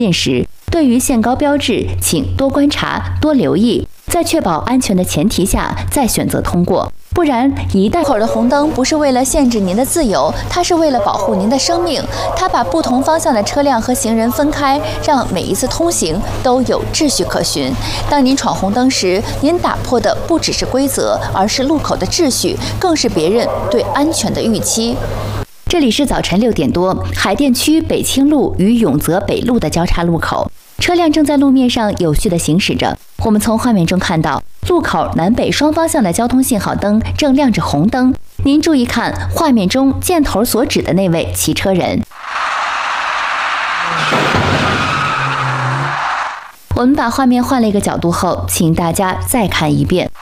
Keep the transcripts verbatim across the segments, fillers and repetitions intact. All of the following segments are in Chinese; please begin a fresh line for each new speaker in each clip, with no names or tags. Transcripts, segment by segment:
现时，对于限高标志，请多观察、多留意，在确保安全的前提下再选择通过。不然，一旦路口的红灯不是为了限制您的自由，它是为了保护您的生命。它把不同方向的车辆和行人分开，让每一次通行都有秩序可循。当您闯红灯时，您打破的不只是规则，而是路口的秩序，更是别人对安全的预期。这里是早晨六点多，海淀区北清路与永泽北路的交叉路口，车辆正在路面上有序地行驶着。我们从画面中看到，路口南北双方向的交通信号灯正亮着红灯。您注意看画面中箭头所指的那位骑车人。我们把画面换了一个角度后，请大家再看一遍。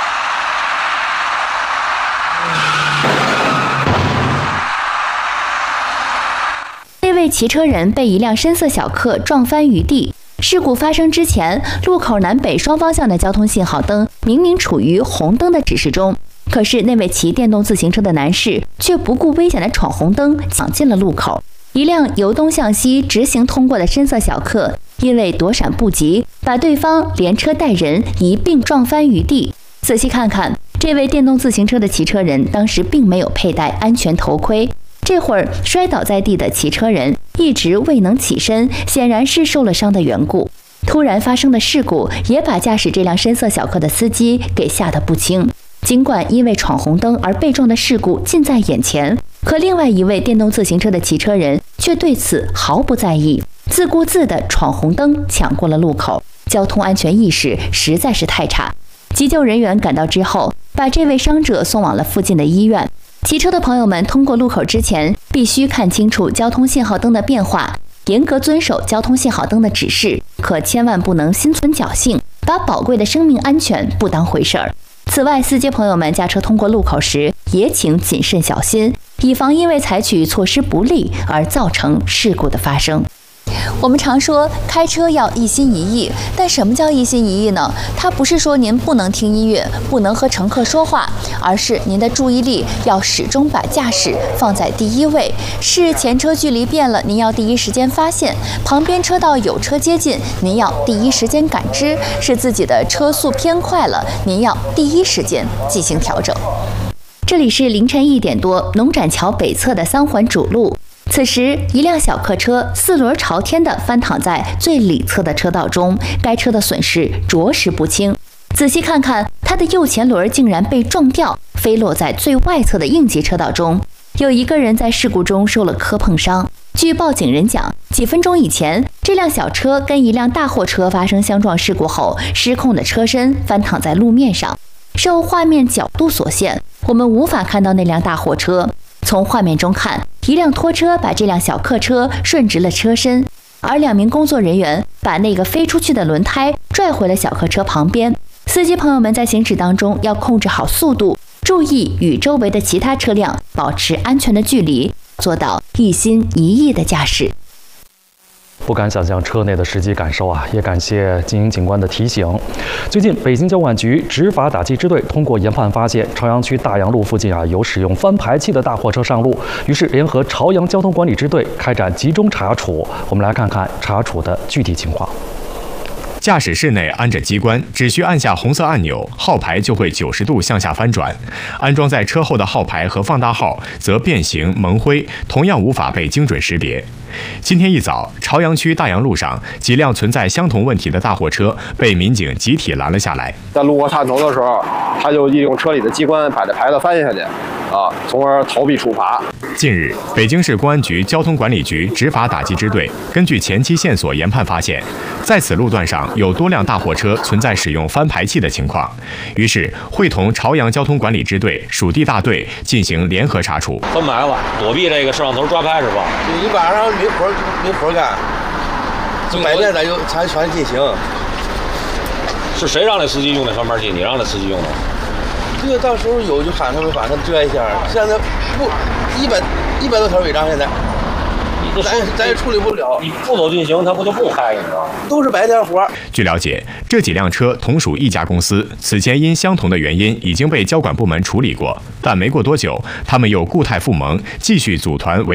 这位骑车人被一辆深色小客撞翻于地。事故发生之前，路口南北双方向的交通信号灯明明处于红灯的指示中，可是那位骑电动自行车的男士却不顾危险的闯红灯，抢进了路口。一辆由东向西直行通过的深色小客，因为躲闪不及，把对方连车带人一并撞翻于地。仔细看看，这位电动自行车的骑车人当时并没有佩戴安全头盔。这会儿摔倒在地的骑车人一直未能起身，显然是受了伤的缘故。突然发生的事故也把驾驶这辆深色小客的司机给吓得不轻。尽管因为闯红灯而被撞的事故近在眼前，可另外一位电动自行车的骑车人却对此毫不在意，自顾自地闯红灯抢过了路口，交通安全意识实在是太差。急救人员赶到之后，把这位伤者送往了附近的医院。骑车的朋友们通过路口之前，必须看清楚交通信号灯的变化，严格遵守交通信号灯的指示，可千万不能心存侥幸，把宝贵的生命安全不当回事儿。此外，司机朋友们驾车通过路口时，也请谨慎小心，以防因为采取措施不力而造成事故的发生。我们常说开车要一心一意，但什么叫一心一意呢？它不是说您不能听音乐，不能和乘客说话，而是您的注意力要始终把驾驶放在第一位。是前车距离变了，您要第一时间发现；旁边车道有车接近，您要第一时间感知；是自己的车速偏快了，您要第一时间进行调整。这里是凌晨一点多，农展桥北侧的三环主路。此时，一辆小客车四轮朝天地翻躺在最里侧的车道中，该车的损失着实不轻。仔细看看，它的右前轮竟然被撞掉，飞落在最外侧的应急车道中。有一个人在事故中受了磕碰伤。据报警人讲，几分钟以前，这辆小车跟一辆大货车发生相撞事故后，失控的车身翻躺在路面上。受画面角度所限，我们无法看到那辆大货车。从画面中看，一辆拖车把这辆小客车顺直了车身，而两名工作人员把那个飞出去的轮胎拽回了小客车旁边。司机朋友们在行驶当中要控制好速度，注意与周围的其他车辆保持安全的距离，做到一心一意的驾驶。
不敢想象车内的实际感受啊！也感谢经营警官的提醒。最近，北京交管局执法打击支队通过研判发现，朝阳区大洋路附近啊有使用翻排气的大货车上路，于是联合朝阳交通管理支队开展集中查处。我们来看看查处的具体情况。
驾驶室内安着机关，只需按下红色按钮，号牌就会九十度向下翻转。安装在车后的号牌和放大号则变形蒙灰，同样无法被精准识别。今天一早，朝阳区大洋路上几辆存在相同问题的大货车被民警集体拦了下来。
在路过探头的时候，他就利用车里的机关把这牌子翻下去，啊，从而逃避处罚。
近日，北京市公安局交通管理局执法打击支队根据前期线索研判发现，在此路段上有多辆大货车存在使用翻排气的情况，于是会同朝阳交通管理支队属地大队进行联合查处。
翻牌子，躲避这个摄像头抓拍是吧？
你晚上没活没活干，白天咱就咱全进行。
是谁让那司机用那翻牌器？你让那司机用的？
这个到时候有就喊他们把它遮一下，现在不一百一百多条违章，现在咱咱也处理不了。
你不走进行，他不就不开你吗？
都是白天活。
据了解，这几辆车同属一家公司，此前因相同的原因已经被交管部门处理过，但没过多久，他们又固态复萌，继续组团违。